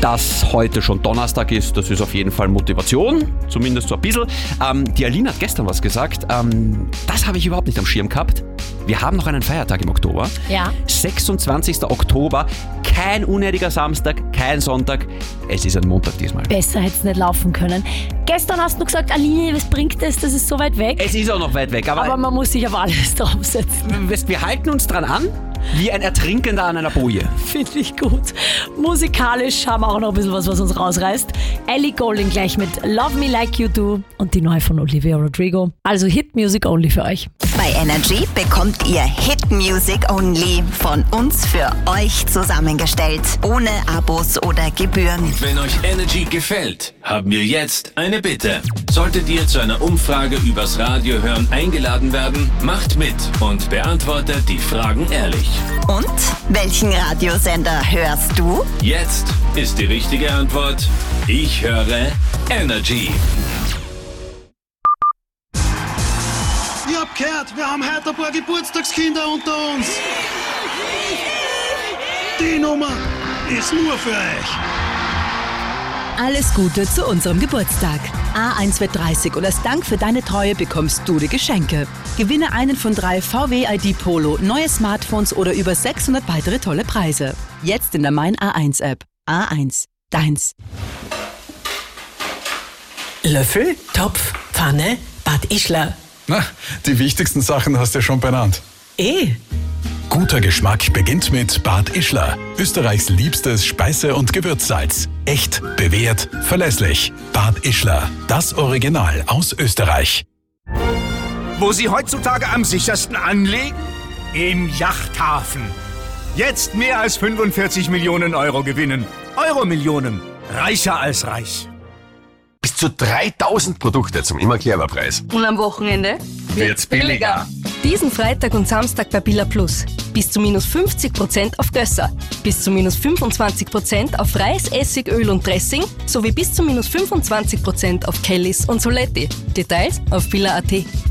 Dass heute schon Donnerstag ist, das ist auf jeden Fall Motivation, zumindest so ein bisschen. Die Aline hat gestern was gesagt, das habe ich überhaupt nicht am Schirm gehabt. Wir haben noch einen Feiertag im Oktober. Ja. 26. Oktober, kein unnötiger Samstag, kein Sonntag. Es ist ein Montag diesmal. Besser hätte es nicht laufen können. Gestern hast du gesagt, Aline, was bringt das? Das ist so weit weg. Es ist auch noch weit weg, Aber man muss sich auf alles draufsetzen. Wir halten uns dran an, wie ein Ertrinkender an einer Boje. Finde ich gut. Musikalisch haben wir auch noch ein bisschen was uns rausreißt. Ellie Goulding gleich mit Love Me Like You Do und die neue von Olivia Rodrigo. Also Hit Music Only für euch. Bei Energy bekommt ihr Hit Music Only von uns für euch zusammengestellt. Ohne Abos oder Gebühren. Wenn euch Energy gefällt, haben wir jetzt eine Bitte. Solltet ihr zu einer Umfrage übers Radio hören eingeladen werden, macht mit und beantwortet die Fragen ehrlich. Und welchen Radiosender hörst du? Jetzt ist die richtige Antwort: Ich höre Energy. Ich hab gehört, wir haben heute ein paar Geburtstagskinder unter uns. Die Nummer ist nur für euch. Alles Gute zu unserem Geburtstag. A1 wird 30 und als Dank für deine Treue bekommst du die Geschenke. Gewinne einen von 3 VW ID Polo, neue Smartphones oder über 600 weitere tolle Preise. Jetzt in der Mein A1 App. A1, deins. Löffel, Topf, Pfanne, Bad Ischler. Na, die wichtigsten Sachen hast du schon benannt. Guter Geschmack beginnt mit Bad Ischler. Österreichs liebstes Speise- und Gewürzsalz. Echt, bewährt, verlässlich. Bad Ischler, das Original aus Österreich. Wo Sie heutzutage am sichersten anlegen? Im Yachthafen. Jetzt mehr als 45 Millionen Euro gewinnen. Euro-Millionen. Reicher als reich. Bis zu 3000 Produkte zum Immer-Clever-Preis. Und am Wochenende wird's billiger. Diesen Freitag und Samstag bei Billa Plus. Bis zu minus 50% auf Gösser. Bis zu minus 25% auf Reis, Essig, Öl und Dressing. Sowie bis zu minus 25% auf Kellys und Soletti. Details auf billa.at.